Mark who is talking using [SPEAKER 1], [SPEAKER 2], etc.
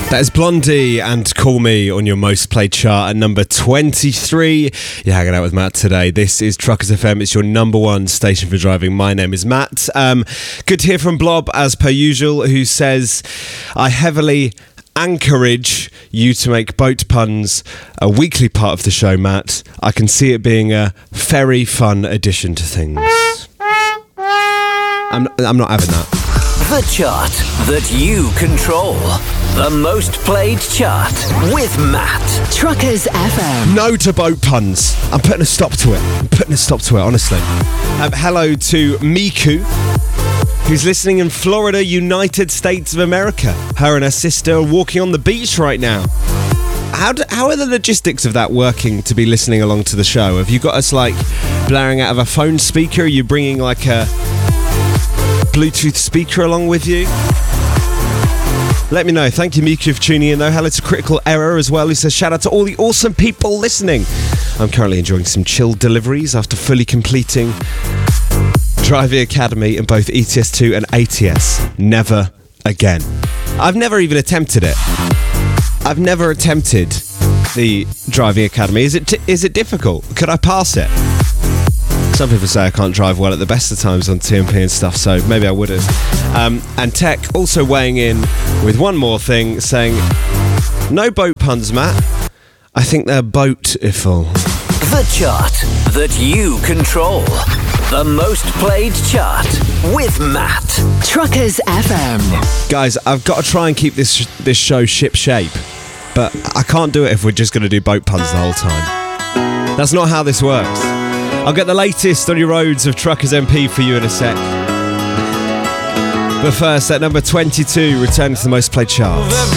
[SPEAKER 1] That is Blondie and Call Me on your most played chart at number 23. You're hanging out with Matt today. This is Truckers FM. It's your number one station for driving. My name is Matt. Good to hear from Blob, as per usual, who says, I heavily encourage you to make boat puns a weekly part of the show, Matt. I can see it being a very fun addition to things. I'm not having that.
[SPEAKER 2] The chart that you control. The most played chart with Matt.
[SPEAKER 3] Truckers FM.
[SPEAKER 1] No to boat puns. I'm putting a stop to it. Honestly. Hello to Miku, who's listening in Florida, United States of America. Her and her sister are walking on the beach right now. How are the logistics of that working to be listening along to the show? Have you got us like blaring out of a phone speaker? Are you bringing like a Bluetooth speaker along with you? Let me know. Thank you, Miku, for tuning in, though. Hello to Critical Error as well, who says, shout out to all the awesome people listening. I'm currently enjoying some chill deliveries after fully completing Driving Academy in both ETS2 and ATS. Never again. I've never even attempted it. I've never attempted the Driving Academy. Is it difficult? Could I pass it? Some people say I can't drive well at the best of times on TMP and stuff, so maybe I wouldn't. And Tech also weighing in with one more thing, saying, no boat puns, Matt. I think they're boat-iful.
[SPEAKER 2] The chart that you control. The most played chart with Matt.
[SPEAKER 3] Truckers FM.
[SPEAKER 1] Guys, I've got to try and keep this show ship-shape, but I can't do it if we're just going to do boat puns the whole time. That's not how this works. I'll get the latest on your roads of Truckers MP for you in a sec. But first, at number 22, returning to the most played chart.